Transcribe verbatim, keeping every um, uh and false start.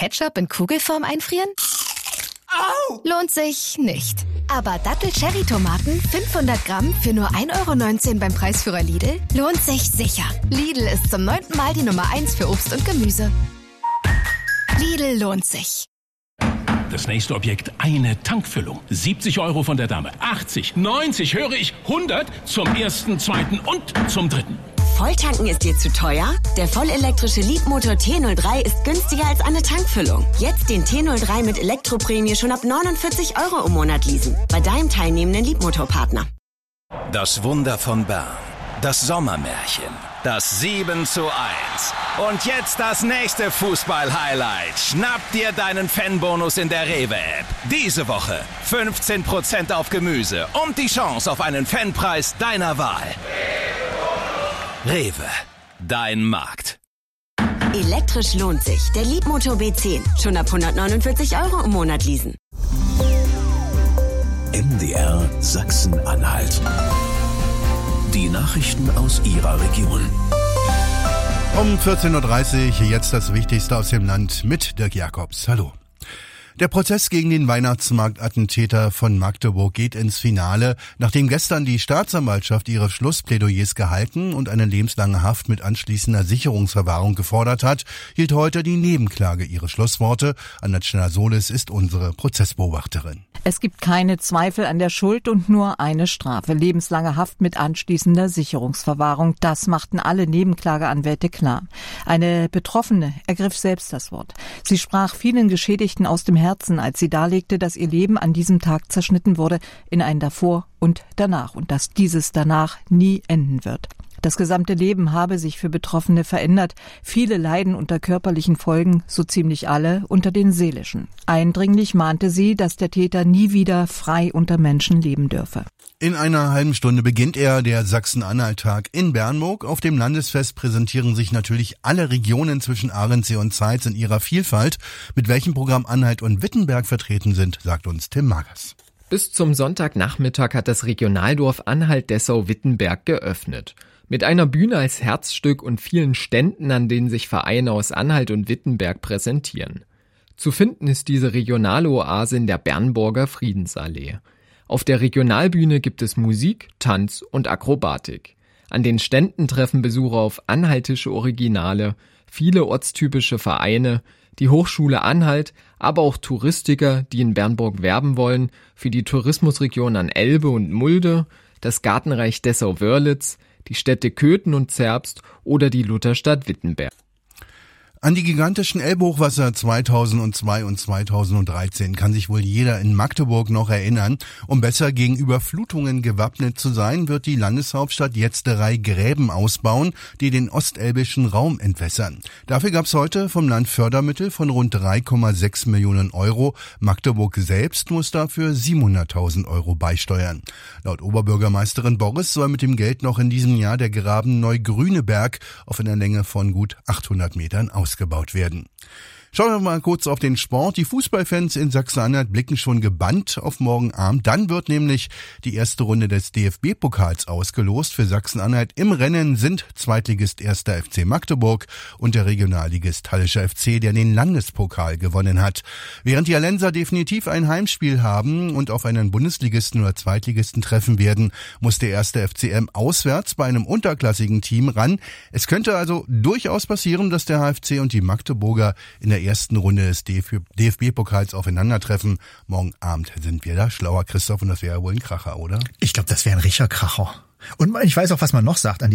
Ketchup in Kugelform einfrieren? Au! Lohnt sich nicht. Aber Dattel-Cherry-Tomaten fünfhundert Gramm für nur ein Euro neunzehn beim Preisführer Lidl lohnt sich sicher. Lidl ist zum neunten Mal die Nummer eins für Obst und Gemüse. Lidl lohnt sich. Das nächste Objekt, eine Tankfüllung. siebzig Euro von der Dame. achtzig, neunzig, höre ich, hundert zum ersten, zweiten und zum dritten. Volltanken ist dir zu teuer? Der vollelektrische Leapmotor T null drei ist günstiger als eine Tankfüllung. Jetzt den T null drei mit Elektroprämie schon ab neunundvierzig Euro im Monat leasen. Bei deinem teilnehmenden Leapmotor-Partner. Das Wunder von Bern. Das Sommermärchen. Das sieben zu eins. Und jetzt das nächste Fußball-Highlight. Schnapp dir deinen Fanbonus in der Rewe-App. Diese Woche fünfzehn Prozent auf Gemüse und die Chance auf einen Fanpreis deiner Wahl. Rewe, dein Markt. Elektrisch lohnt sich. Der Leapmotor B zehn. Schon ab hundertneunundvierzig Euro im Monat leasen. M D R Sachsen-Anhalt. Die Nachrichten aus Ihrer Region. Um vierzehn Uhr dreißig, jetzt das Wichtigste aus dem Land mit Dirk Jakobs. Hallo. Der Prozess gegen den Weihnachtsmarktattentäter von Magdeburg geht ins Finale. Nachdem gestern die Staatsanwaltschaft ihre Schlussplädoyers gehalten und eine lebenslange Haft mit anschließender Sicherungsverwahrung gefordert hat, hielt heute die Nebenklage ihre Schlussworte. Annette Schneller-Solis ist unsere Prozessbeobachterin. Es gibt keine Zweifel an der Schuld und nur eine Strafe. Lebenslange Haft mit anschließender Sicherungsverwahrung. Das machten alle Nebenklageanwälte klar. Eine Betroffene ergriff selbst das Wort. Sie sprach vielen Geschädigten aus dem Herzen, als sie darlegte, dass ihr Leben an diesem Tag zerschnitten wurde in ein Davor und Danach und dass dieses Danach nie enden wird. Das gesamte Leben habe sich für Betroffene verändert. Viele leiden unter körperlichen Folgen, so ziemlich alle unter den seelischen. Eindringlich mahnte sie, dass der Täter nie wieder frei unter Menschen leben dürfe. In einer halben Stunde beginnt er, der Sachsen-Anhalt-Tag in Bernburg. Auf dem Landesfest präsentieren sich natürlich alle Regionen zwischen Ahrensee und Zeitz in ihrer Vielfalt. Mit welchem Programm Anhalt und Wittenberg vertreten sind, sagt uns Tim Magers. Bis zum Sonntagnachmittag hat das Regionaldorf Anhalt-Dessau-Wittenberg geöffnet. Mit einer Bühne als Herzstück und vielen Ständen, an denen sich Vereine aus Anhalt und Wittenberg präsentieren. Zu finden ist diese Regionaloase in der Bernburger Friedensallee. Auf der Regionalbühne gibt es Musik, Tanz und Akrobatik. An den Ständen treffen Besucher auf anhaltische Originale, viele ortstypische Vereine, die Hochschule Anhalt, aber auch Touristiker, die in Bernburg werben wollen, für die Tourismusregion an Elbe und Mulde, das Gartenreich Dessau-Wörlitz, die Städte Köthen und Zerbst oder die Lutherstadt Wittenberg. An die gigantischen Elbhochwasser zweitausendzwei und zweitausenddreizehn kann sich wohl jeder in Magdeburg noch erinnern. Um besser gegen Überflutungen gewappnet zu sein, wird die Landeshauptstadt jetzt drei Gräben ausbauen, die den ostelbischen Raum entwässern. Dafür gab es heute vom Land Fördermittel von rund drei Komma sechs Millionen Euro. Magdeburg selbst muss dafür siebenhunderttausend Euro beisteuern. Laut Oberbürgermeisterin Boris soll mit dem Geld noch in diesem Jahr der Graben Neugrüneberg auf einer Länge von gut achthundert Metern ausgebaut werden. Schauen wir mal kurz auf den Sport. Die Fußballfans in Sachsen-Anhalt blicken schon gebannt auf morgen Abend. Dann wird nämlich die erste Runde des D F B-Pokals ausgelost. Für Sachsen-Anhalt im Rennen sind Zweitligist erster F C Magdeburg und der Regionalligist Hallischer F C, der den Landespokal gewonnen hat. Während die Hallenser definitiv ein Heimspiel haben und auf einen Bundesligisten oder Zweitligisten treffen werden, muss der erste F C M auswärts bei einem unterklassigen Team ran. Es könnte also durchaus passieren, dass der H F C und die Magdeburger in der ersten Runde des D F B-Pokals aufeinandertreffen. Morgen Abend sind wir da schlauer, Christoph, und das wäre wohl ein Kracher, oder? Ich glaube, das wäre ein richtiger Kracher. Und ich weiß auch, was man noch sagt an